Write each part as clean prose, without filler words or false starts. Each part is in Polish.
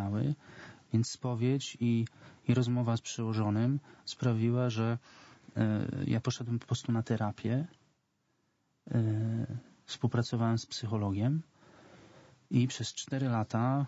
zmieniały. Więc spowiedź i rozmowa z przełożonym sprawiła, że ja poszedłem po prostu na terapię. Współpracowałem z psychologiem i przez 4 lata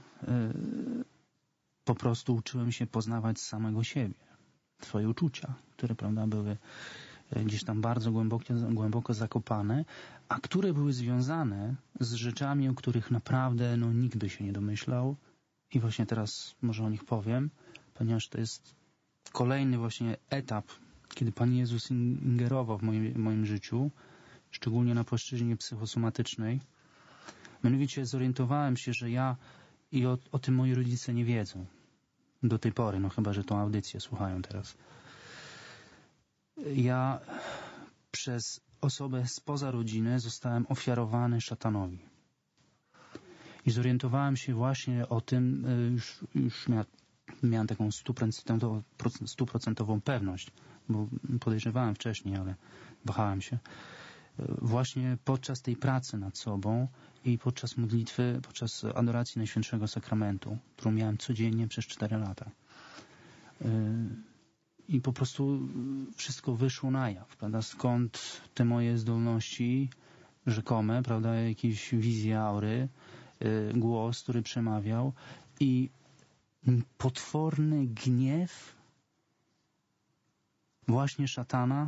po prostu uczyłem się poznawać samego siebie, swoje uczucia, które, prawda, były gdzieś tam bardzo głęboko zakopane, a które były związane z rzeczami, o których naprawdę nikt by się nie domyślał. I właśnie teraz może o nich powiem, ponieważ to jest kolejny właśnie etap, kiedy Pan Jezus ingerował w moim życiu, szczególnie na płaszczyźnie psychosomatycznej. Mianowicie zorientowałem się, że ja i o tym moi rodzice nie wiedzą do tej pory, chyba że tą audycję słuchają teraz. Ja przez osobę spoza rodziny zostałem ofiarowany szatanowi. I zorientowałem się właśnie o tym, już miałem taką 100% pewność, bo podejrzewałem wcześniej, ale wahałem się. Właśnie podczas tej pracy nad sobą i podczas modlitwy, podczas adoracji Najświętszego Sakramentu, którą miałem codziennie przez 4 lata. I po prostu wszystko wyszło na jaw, prawda? Skąd te moje zdolności rzekome, prawda? Jakieś wizje aury, głos, który przemawiał i potworny gniew właśnie szatana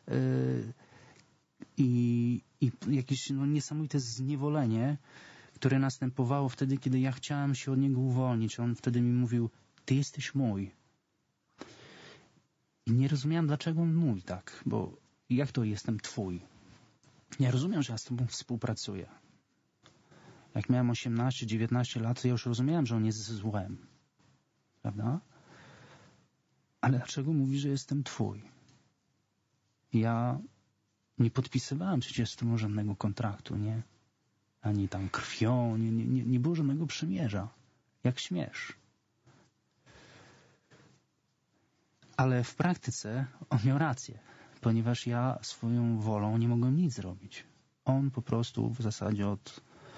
i jakieś niesamowite zniewolenie, które następowało wtedy, kiedy ja chciałem się od niego uwolnić. On wtedy mi mówił: ty jesteś mój. I nie rozumiałem, dlaczego on mówi tak, bo jak to jestem twój? Ja rozumiem, że ja z tobą współpracuję. Jak miałem 18-19 lat, to ja już rozumiałem, że on jest złem. Prawda? Ale dlaczego mówi, że jestem twój? Ja nie podpisywałem przecież z tym żadnego kontraktu, nie? Ani tam krwią, nie było żadnego przymierza. Jak śmiesz? Ale w praktyce on miał rację, ponieważ ja swoją wolą nie mogłem nic zrobić. On po prostu w zasadzie od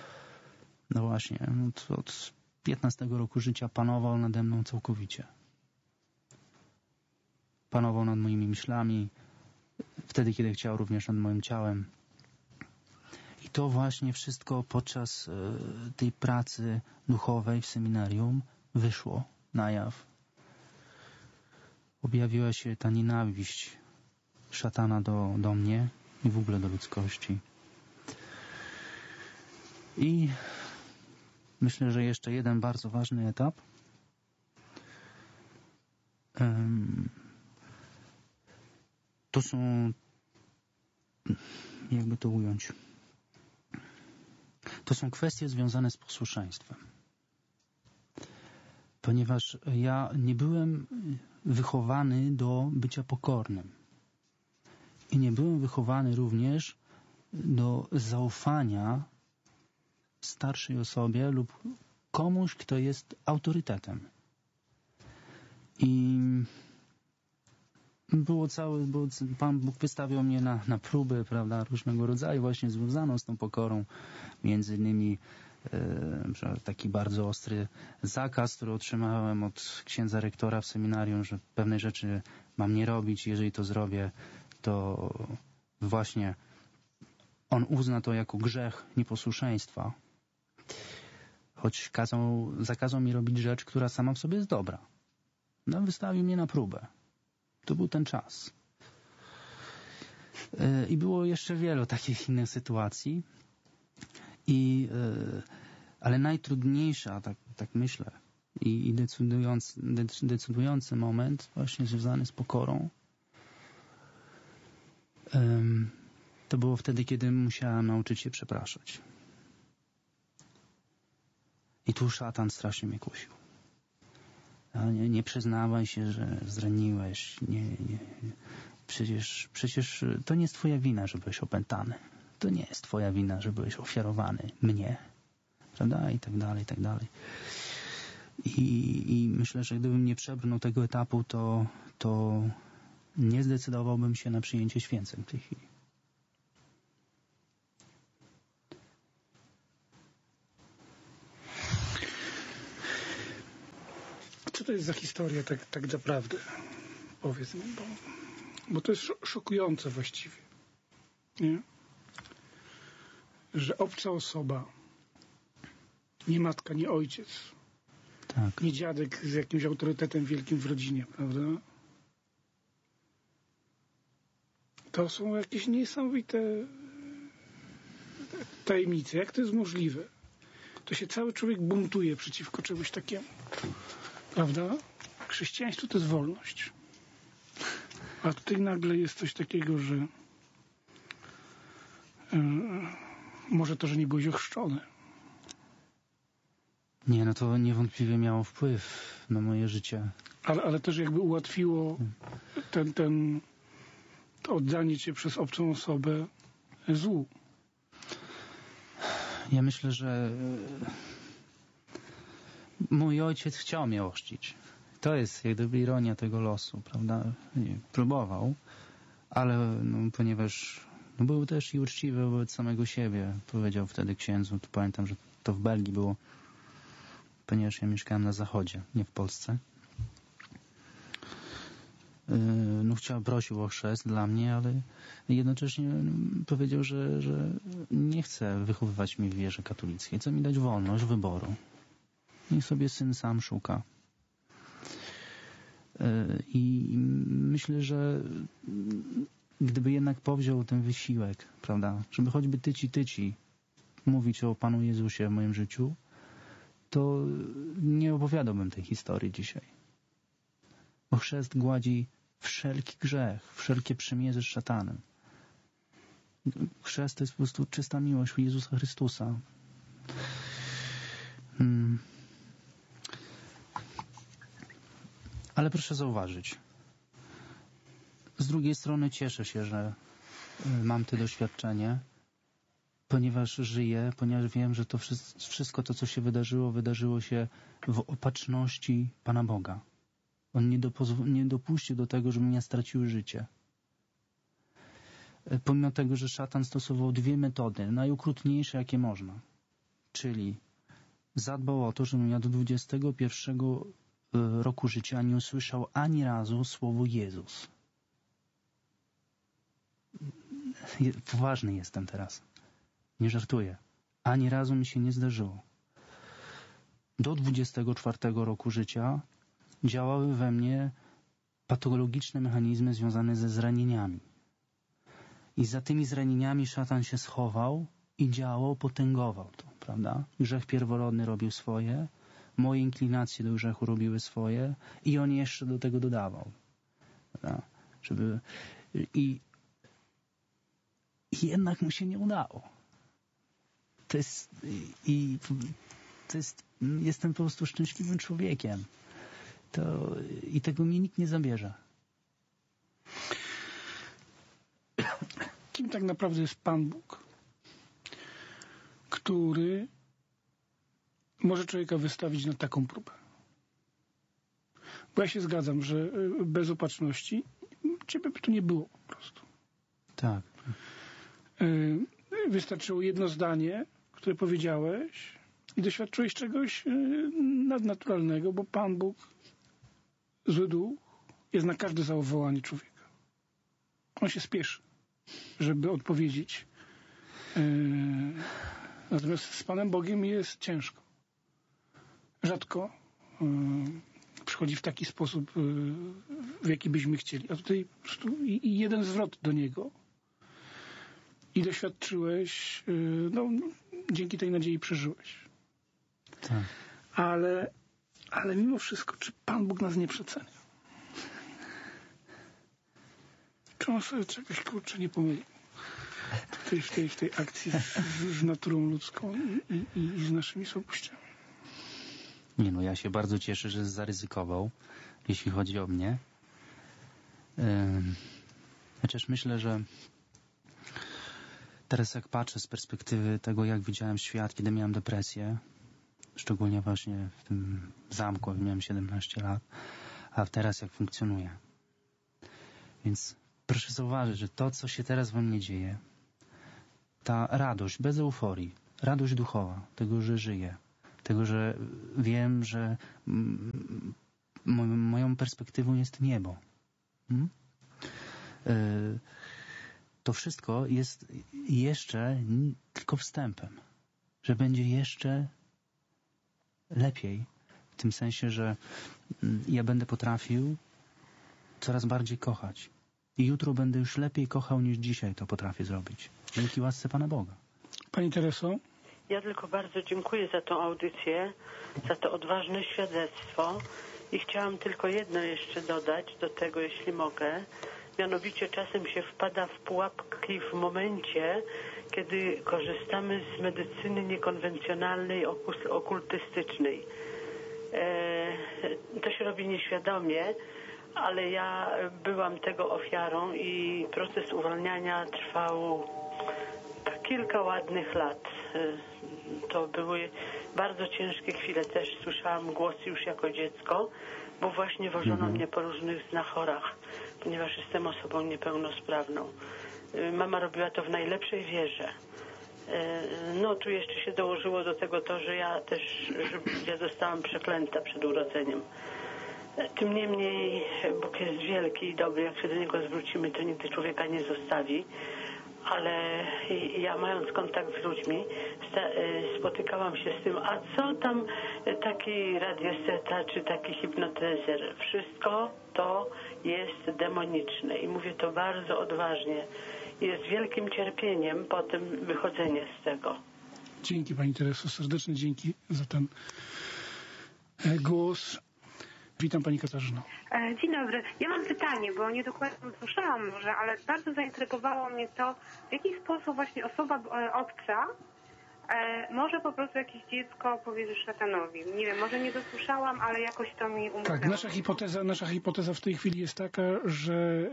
15 roku życia panował nade mną całkowicie. Panował nad moimi myślami, wtedy, kiedy chciał, również nad moim ciałem. I to właśnie wszystko podczas tej pracy duchowej w seminarium wyszło na jaw. Objawiła się ta nienawiść szatana do mnie i w ogóle do ludzkości. I myślę, że jeszcze jeden bardzo ważny etap. To są, jakby to ująć, to są kwestie związane z posłuszeństwem. Ponieważ ja nie byłem wychowany do bycia pokornym. I nie byłem wychowany również do zaufania starszej osobie lub komuś, kto jest autorytetem. I Pan Bóg wystawiał mnie na próby, prawda, różnego rodzaju, właśnie związaną z tą pokorą. Między innymi taki bardzo ostry zakaz, który otrzymałem od księdza rektora w seminarium, że pewnej rzeczy mam nie robić. Jeżeli to zrobię, to właśnie on uzna to jako grzech nieposłuszeństwa. Choć zakazał mi robić rzecz, która sama w sobie jest dobra. Wystawił mnie na próbę. To był ten czas. I było jeszcze wiele takich innych sytuacji. Ale najtrudniejsza, tak myślę, i decydujący moment właśnie związany z pokorą, to było wtedy, kiedy musiałem nauczyć się przepraszać. I tu szatan strasznie mnie kusił. Nie przyznawaj się, że zraniłeś. Przecież to nie jest twoja wina, że byłeś opętany. To nie jest twoja wina, że byłeś ofiarowany mnie. Prawda? I tak dalej, i tak dalej. I myślę, że gdybym nie przebrnął tego etapu, to nie zdecydowałbym się na przyjęcie święceń w tej chwili. co to jest za historia tak naprawdę? Powiedz mi, bo to jest szokujące właściwie. Nie? Że obca osoba, nie matka, nie ojciec, Tak. nie dziadek z jakimś autorytetem wielkim w rodzinie, prawda? To są jakieś niesamowite tajemnice. Jak to jest możliwe? To się cały człowiek buntuje przeciwko czemuś takiemu. Prawda? Chrześcijaństwo to jest wolność. A tutaj nagle jest coś takiego, że może to, że nie byłeś ochrzczony. Nie, no to niewątpliwie miało wpływ na moje życie. Ale też jakby ułatwiło to oddanie cię przez obcą osobę złu. Ja myślę, że mój ojciec chciał mnie ochrzcić. To jest jak gdyby ironia tego losu, prawda? Próbował, ale ponieważ był też i uczciwy wobec samego siebie. Powiedział wtedy księdzu, to pamiętam, że to w Belgii było, ponieważ ja mieszkałem na zachodzie, nie w Polsce. Prosił o chrzest dla mnie, ale jednocześnie powiedział, że nie chce wychowywać mnie w wierze katolickiej. Chce mi dać wolność wyboru. Niech sobie syn sam szuka. I myślę, że gdyby jednak powziął ten wysiłek, prawda, żeby choćby tyci mówić o Panu Jezusie w moim życiu, to nie opowiadałbym tej historii dzisiaj. Bo chrzest gładzi wszelki grzech, wszelkie przymierze z szatanem. Chrzest to jest po prostu czysta miłość Jezusa Chrystusa. Ale proszę zauważyć, z drugiej strony cieszę się, że mam to doświadczenie, ponieważ żyję, ponieważ wiem, że to wszystko to, co się wydarzyło się w opatrzności Pana Boga. On nie dopuścił do tego, żebym ja stracił życie. Pomimo tego, że szatan stosował dwie metody, najokrutniejsze jakie można. Czyli zadbał o to, żebym ja do 21 roku życia nie usłyszał ani razu słowo Jezus. Poważny jestem teraz. Nie żartuję. Ani razu mi się nie zdarzyło. Do 24 roku życia działały we mnie patologiczne mechanizmy związane ze zranieniami. I za tymi zranieniami szatan się schował i działał, potęgował to, prawda? Grzech pierworodny robił swoje, moje inklinacje do grzechu robiły swoje i on jeszcze do tego dodawał. Prawda? I jednak mu się nie udało. Jestem po prostu szczęśliwym człowiekiem. I tego mi nikt nie zabierze. Kim tak naprawdę jest Pan Bóg, który może człowieka wystawić na taką próbę? Bo ja się zgadzam, że bez opatrzności ciebie by tu nie było po prostu. Tak. Wystarczyło jedno zdanie, które powiedziałeś i doświadczyłeś czegoś nadnaturalnego, bo Pan Bóg, zły duch, jest na każde zawołanie człowieka. On się spieszy, żeby odpowiedzieć. Natomiast z Panem Bogiem jest ciężko. Rzadko przychodzi w taki sposób, w jaki byśmy chcieli. A tutaj po prostu i jeden zwrot do Niego i doświadczyłeś, dzięki tej nadziei przeżyłeś. Tak. Ale mimo wszystko, czy Pan Bóg nas nie przecenia? Czy on sobie czegoś, kurczę, nie pomylił? W tej akcji z naturą ludzką i z naszymi słabościami. Nie, ja się bardzo cieszę, że zaryzykował, jeśli chodzi o mnie. Chociaż myślę, że teraz jak patrzę z perspektywy tego, jak widziałem świat, kiedy miałem depresję, szczególnie właśnie w tym zamku, jak miałem 17 lat, a teraz jak funkcjonuję. Więc proszę zauważyć, że to, co się teraz we mnie dzieje, ta radość, bez euforii, radość duchowa, tego, że żyję, tego, że wiem, że moją perspektywą jest niebo. To wszystko jest jeszcze tylko wstępem, że będzie jeszcze lepiej, w tym sensie, że ja będę potrafił coraz bardziej kochać. I jutro będę już lepiej kochał niż dzisiaj to potrafię zrobić. Dzięki łasce Pana Boga. Pani Tereso? Ja tylko bardzo dziękuję za tą audycję, za to odważne świadectwo i chciałam tylko jedno jeszcze dodać do tego, jeśli mogę. Mianowicie czasem się wpada w pułapki w momencie, kiedy korzystamy z medycyny niekonwencjonalnej, okultystycznej. To się robi nieświadomie, ale ja byłam tego ofiarą i proces uwalniania trwał kilka ładnych lat. To były bardzo ciężkie chwile. Też słyszałam głosy już jako dziecko, bo właśnie wożono mnie po różnych znachorach, ponieważ jestem osobą niepełnosprawną. Mama robiła to w najlepszej wierze. No tu jeszcze się dołożyło do tego to, że ja zostałam przeklęta przed urodzeniem. Tym niemniej Bóg jest wielki i dobry. Jak się do Niego zwrócimy, to nigdy człowieka nie zostawi. Ale ja, mając kontakt z ludźmi, spotykałam się z tym, a co tam taki radiesteta czy taki hipnotyzer? Wszystko to jest demoniczne i mówię to bardzo odważnie. Jest wielkim cierpieniem potem wychodzenie z tego. Dzięki Pani Tereso, serdeczne dzięki za ten głos. Witam Pani Katarzyno. Dzień dobry. Ja mam pytanie, bo nie dokładnie słyszałam może, ale bardzo zaintrygowało mnie to, w jaki sposób właśnie osoba obca może po prostu jakieś dziecko powiedzieć szatanowi. Nie wiem, może nie dosłyszałam, ale jakoś to mi umknęło. Tak, nasza hipoteza w tej chwili jest taka, że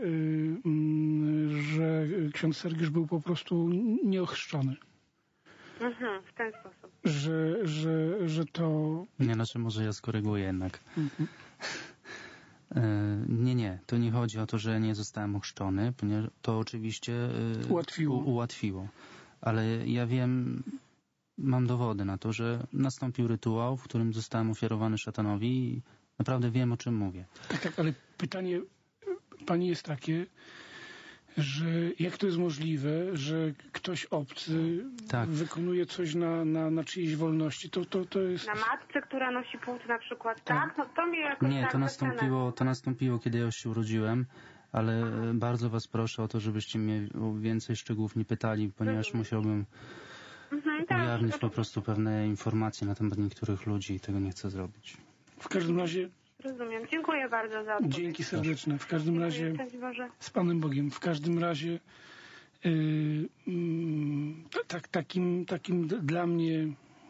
ksiądz Sergiusz był po prostu nieochrzczony. W ten sposób. Że to... Nie, znaczy może ja skoryguję jednak. Nie, to nie chodzi o to, że nie zostałem ochrzczony, ponieważ to oczywiście ułatwiło. Ale ja mam dowody na to, że nastąpił rytuał, w którym zostałem ofiarowany szatanowi i naprawdę wiem, o czym mówię. Tak, ale pytanie Pani jest takie, że jak to jest możliwe, że ktoś obcy wykonuje coś na czyjejś wolności, to jest... Na matce, która nosi płód na przykład, tak? No to mnie jakoś nie, to nastąpiło, kiedy ja już się urodziłem, ale bardzo Was proszę o to, żebyście mnie o więcej szczegółów nie pytali, ponieważ musiałbym ujawnić po prostu pewne informacje na temat niektórych ludzi i tego nie chcę zrobić. W każdym razie... Rozumiem. Dziękuję bardzo za odpowiedź. Dzięki serdeczne. W każdym razie z Panem Bogiem. W każdym razie takim dla mnie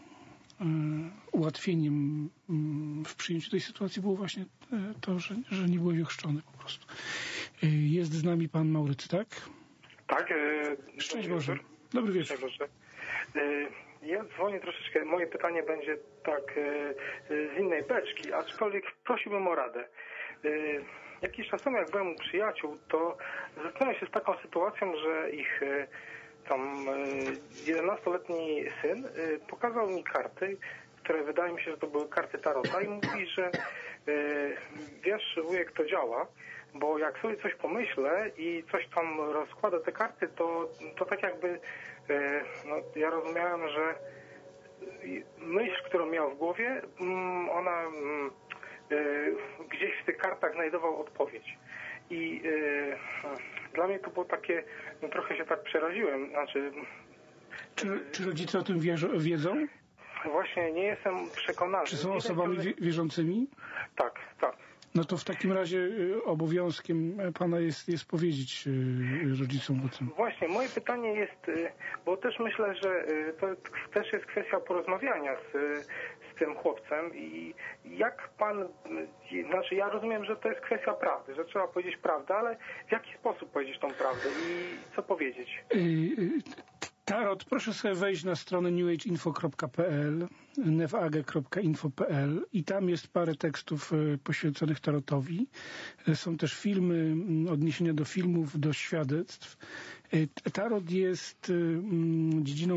ułatwieniem w przyjęciu tej sytuacji było właśnie to, że nie byłem ochrzczony po prostu. Jest z nami Pan Maurycy, tak? Tak. Szczęść Boże. Dobry wieczór. Ja dzwonię troszeczkę, moje pytanie będzie tak z innej beczki, aczkolwiek prosiłbym o radę. Jakiś czas temu, jak byłem u przyjaciół, to zetknąłem się z taką sytuacją, że ich tam 11-letni syn pokazał mi karty, które wydaje mi się, że to były karty tarota i mówi, że wiesz, wujek, to działa, bo jak sobie coś pomyślę i coś tam rozkładę te karty, to tak jakby ja rozumiałem, że myśl, którą miał w głowie, ona gdzieś w tych kartach znajdował odpowiedź. I dla mnie to było takie, trochę się tak przeraziłem. Znaczy, czy rodzice o tym wiedzą? Właśnie nie jestem przekonany. Czy są osobami wierzącymi? Tak. No to w takim razie obowiązkiem Pana jest powiedzieć rodzicom o tym. Właśnie, moje pytanie jest, bo też myślę, że to też jest kwestia porozmawiania z tym chłopcem i jak Pan, znaczy ja rozumiem, że to jest kwestia prawdy, że trzeba powiedzieć prawdę, ale w jaki sposób powiedzieć tą prawdę i co powiedzieć? Tarot, proszę sobie wejść na stronę newageinfo.pl, nefage.info.pl i tam jest parę tekstów poświęconych tarotowi. Są też filmy, odniesienia do filmów, do świadectw. Tarot jest dziedziną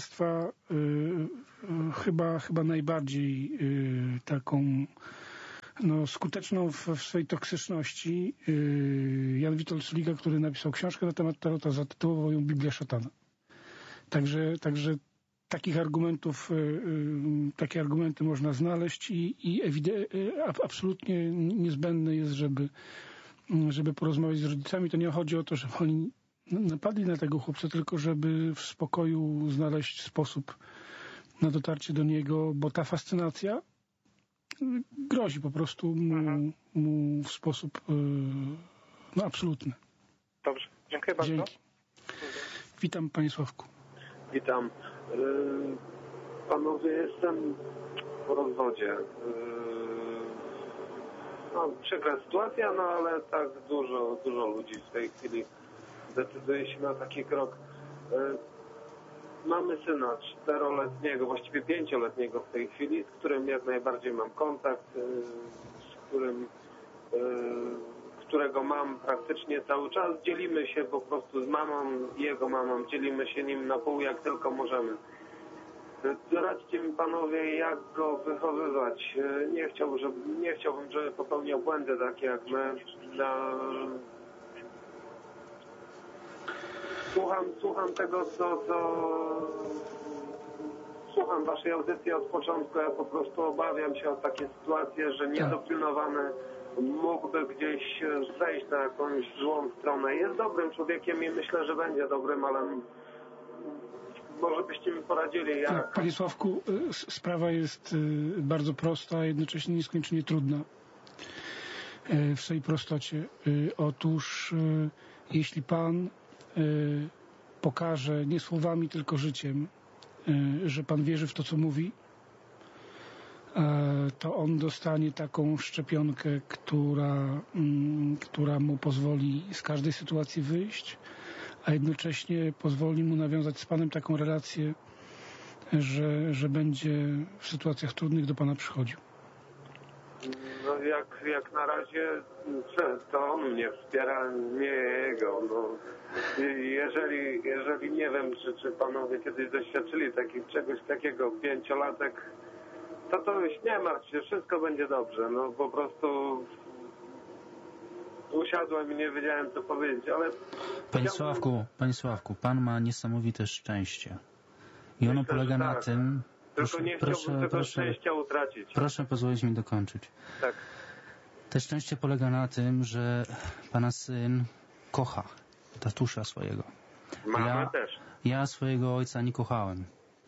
wróżbiarstwa chyba najbardziej taką skuteczną w swojej toksyczności. Jan Witold Suliga, który napisał książkę na temat tarota, zatytułował ją Biblia szatana. Także takie argumenty można znaleźć i absolutnie niezbędne jest, żeby porozmawiać z rodzicami. To nie chodzi o to, żeby oni napadli na tego chłopca, tylko żeby w spokoju znaleźć sposób na dotarcie do niego, bo ta fascynacja grozi po prostu mu w sposób absolutny. Dobrze, dziękuję bardzo. Dzięki. Witam, panie Sławku. Witam. Panowie, jestem po rozwodzie. Przykra sytuacja, ale tak dużo ludzi w tej chwili decyduje się na taki krok. Mamy syna 4-letniego, właściwie 5-letniego w tej chwili, z którym jak najbardziej mam kontakt, którego mam praktycznie cały czas. Dzielimy się po prostu z mamą i jego mamą, dzielimy się nim na pół jak tylko możemy. Doradźcie mi panowie, jak go wychowywać. Nie chciałbym, żeby popełniał błędy takie jak my. Słucham tego, słucham waszej audycji od początku. Ja po prostu obawiam się o takie sytuacje, że niedopilnowany mógłby gdzieś zejść na jakąś złą stronę. Jest dobrym człowiekiem i myślę, że będzie dobrym, ale może byście mi poradzili, jak... Tak, panie Sławku, sprawa jest bardzo prosta, a jednocześnie nieskończenie trudna w swojej prostocie. Otóż jeśli pan pokaże nie słowami, tylko życiem, że pan wierzy w to, co mówi, to on dostanie taką szczepionkę, która mu pozwoli z każdej sytuacji wyjść, a jednocześnie pozwoli mu nawiązać z panem taką relację, że będzie w sytuacjach trudnych do pana przychodził. No jak na razie to on mnie wspiera, nie jego. Jeżeli nie wiem, czy panowie kiedyś doświadczyli czegoś takiego, 5-latek, to już nie martw się, wszystko będzie dobrze. Po prostu usiadłem i nie wiedziałem, co powiedzieć, ale... Panie Sławku, pan ma niesamowite szczęście. I ono polega na tym... Tylko nie chciałbym tego szczęścia utracić. Proszę pozwolić mi dokończyć. Tak. To szczęście polega na tym, że pana syn kocha tatusza swojego. Mamę też. Ja swojego ojca nie kochałem.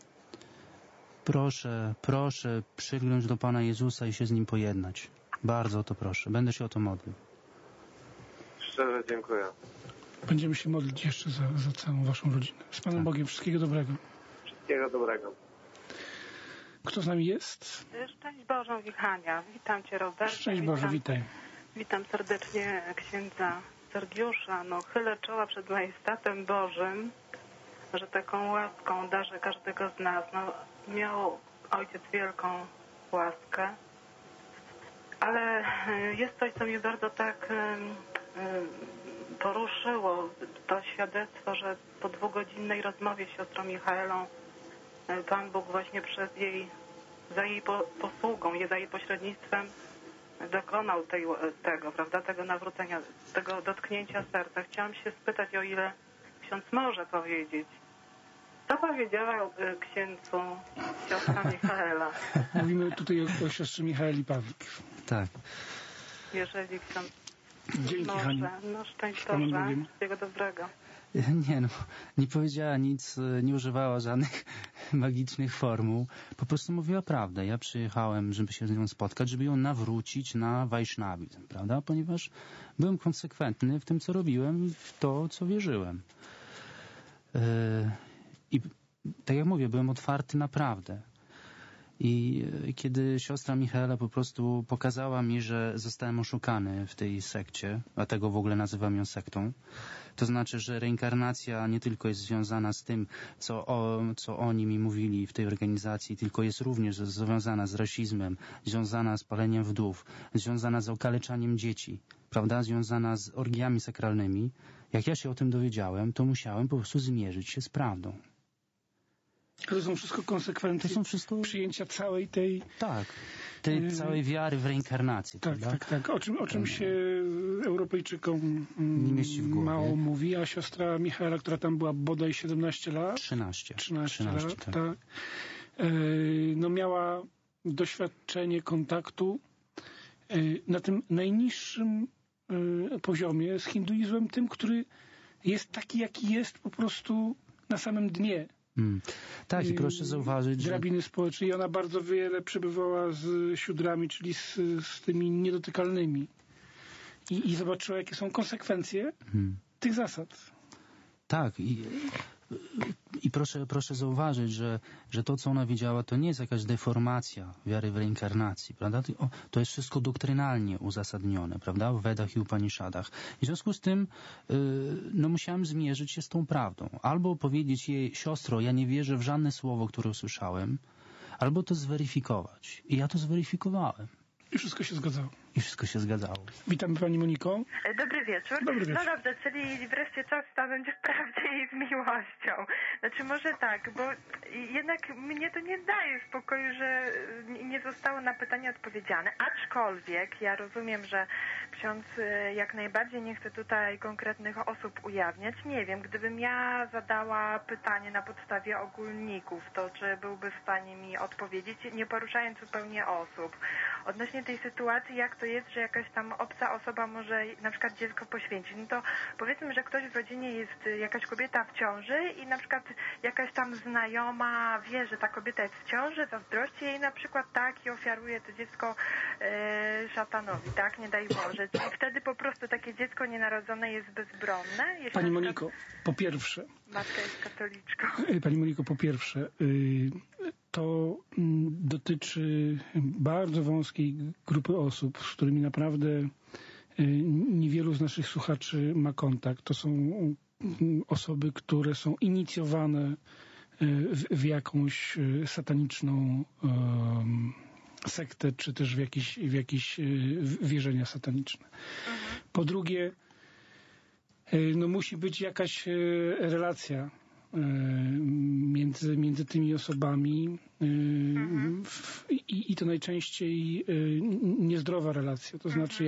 Proszę przygnąć do Pana Jezusa i się z Nim pojednać. Bardzo o to proszę. Będę się o to modlił. Szczerze dziękuję. Będziemy się modlić jeszcze za całą waszą rodzinę. Z Panem Bogiem. Wszystkiego dobrego. Wszystkiego dobrego. Kto z nami jest? Szczęść Boże, Wichania. Witam cię, Robert. Szczęść Boże, witaj. Witam serdecznie księdza Sergiusza. Chylę czoła przed majestatem Bożym, że taką łaską darzy każdego z nas. Miał ojciec wielką łaskę, ale jest coś, co mnie bardzo tak poruszyło. To świadectwo, że po 2-godzinnej rozmowie z siostrą Michaelą Pan Bóg właśnie za jej posługą, za jej pośrednictwem dokonał tego nawrócenia, tego dotknięcia serca. Chciałam się spytać, o ile ksiądz może powiedzieć. Co powiedziała księdzu siostra Michaela? Mówimy tutaj o siostrze Michaeli Pawlik. Tak. Jeżeli ksiądz Dzięki, może, Haniu. szczęść Boże, wszystkiego dobrego. Nie powiedziała nic, nie używała żadnych magicznych formuł. Po prostu mówiła prawdę. Ja przyjechałem, żeby się z nią spotkać, żeby ją nawrócić na wajsznawizm, prawda? Ponieważ byłem konsekwentny w tym, co robiłem i w to, co wierzyłem. I tak jak mówię, byłem otwarty na prawdę. I kiedy siostra Michaela po prostu pokazała mi, że zostałem oszukany w tej sekcie, dlatego w ogóle nazywam ją sektą, to znaczy, że reinkarnacja nie tylko jest związana z tym, co oni mi mówili w tej organizacji, tylko jest również związana z rasizmem, związana z paleniem wdów, związana z okaleczaniem dzieci, prawda, związana z orgiami sakralnymi. Jak ja się o tym dowiedziałem, to musiałem po prostu zmierzyć się z prawdą. To są wszystko konsekwencje przyjęcia całej tej... Tak, tej całej wiary w reinkarnację. Tak. O czym się Europejczykom mało mówi, a siostra Michaela, która tam była bodaj 17 lat... 13 lat, tak. No miała doświadczenie kontaktu na tym najniższym poziomie z hinduizmem, tym, który jest taki, jaki jest po prostu na samym dnie. Tak, i proszę zauważyć, drabiny społecznej. I ona bardzo wiele przebywała z siódrami, czyli z tymi niedotykalnymi. I zobaczyła, jakie są konsekwencje tych zasad. Tak, i proszę zauważyć, że to, co ona widziała, to nie jest jakaś deformacja wiary w reinkarnacji, prawda? To jest wszystko doktrynalnie uzasadnione, prawda? W Wedach i Upanishadach. I w związku z tym musiałem zmierzyć się z tą prawdą. Albo powiedzieć jej: siostro, ja nie wierzę w żadne słowo, które usłyszałem, albo to zweryfikować. I ja to zweryfikowałem. I wszystko się zgadzało. Witamy Pani Moniko. Dobry wieczór. No dobrze, czyli wreszcie czas stanąć w prawdzie i z miłością. Znaczy może tak, bo jednak mnie to nie daje spokoju, że nie zostało na pytanie odpowiedziane. Aczkolwiek ja rozumiem, że ksiądz jak najbardziej nie chce tutaj konkretnych osób ujawniać. Nie wiem, gdybym ja zadała pytanie na podstawie ogólników, to czy byłby w stanie mi odpowiedzieć, nie poruszając zupełnie osób. Odnośnie tej sytuacji, jak to jest, że jakaś tam obca osoba może na przykład dziecko poświęcić, no to powiedzmy, że ktoś w rodzinie jest, jakaś kobieta w ciąży i na przykład jakaś tam znajoma wie, że ta kobieta jest w ciąży, zazdrości jej na przykład, tak, i ofiaruje to dziecko szatanowi, tak, nie daj Boże. Czyli wtedy po prostu takie dziecko nienarodzone jest bezbronne? Pani Moniko, po pierwsze... Matka jest katoliczką. Pani Moniko, po pierwsze... To dotyczy bardzo wąskiej grupy osób, z którymi naprawdę niewielu z naszych słuchaczy ma kontakt. To są osoby, które są inicjowane w jakąś sataniczną sektę, czy też w jakieś wierzenia sataniczne. Po drugie, musi być jakaś relacja między tymi osobami i to najczęściej niezdrowa relacja, to znaczy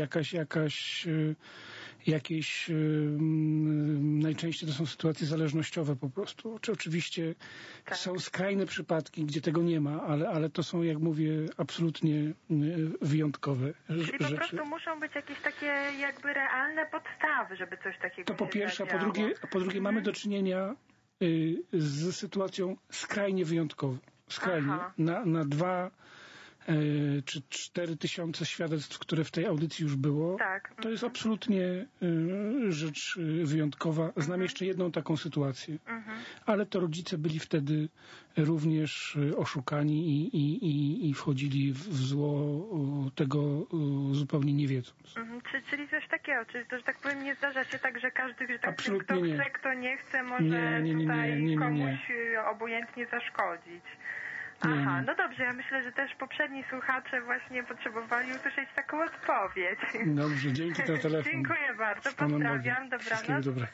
jakieś najczęściej to są sytuacje zależnościowe po prostu. Oczywiście są skrajne przypadki, gdzie tego nie ma, ale to są, jak mówię, absolutnie wyjątkowe rzeczy. Czyli po prostu muszą być jakieś takie jakby realne podstawy, żeby coś takiego to po pierwsze, a po drugie mamy do czynienia z sytuacją skrajnie wyjątkową. Skrajnie. Na 2 czy 4 tysiące świadectw, które w tej audycji już było, to jest absolutnie rzecz wyjątkowa. Znam jeszcze jedną taką sytuację, ale to rodzice byli wtedy również oszukani i wchodzili w zło, tego zupełnie nie wiedząc. Czyli coś takiego, czyli to, że tak powiem, nie zdarza się tak, że każdy, że tak powiem, kto chce, kto nie chce, może tutaj komuś obojętnie zaszkodzić. Aha, no dobrze, ja myślę, że też poprzedni słuchacze właśnie potrzebowali usłyszeć taką odpowiedź. Dobrze, dzięki za telefon. Dziękuję bardzo, pozdrawiam, dobranoc. Wszystkiego dobrego.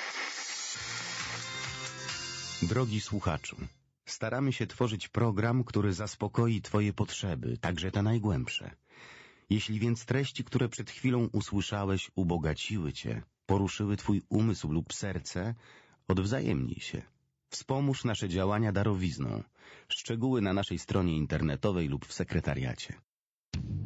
Drogi słuchaczu, staramy się tworzyć program, który zaspokoi Twoje potrzeby, także te najgłębsze. Jeśli więc treści, które przed chwilą usłyszałeś, ubogaciły Cię, poruszyły Twój umysł lub serce, odwzajemnij się. Wspomóż nasze działania darowizną. Szczegóły na naszej stronie internetowej lub w sekretariacie.